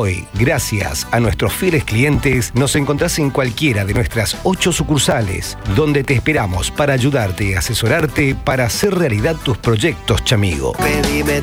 hoy, gracias a nuestros fieles clientes, nos encontrás en cualquiera de nuestras 8 sucursales, donde te esperamos para ayudarte y asesorarte para hacer realidad tus proyectos, chamigo. Pedime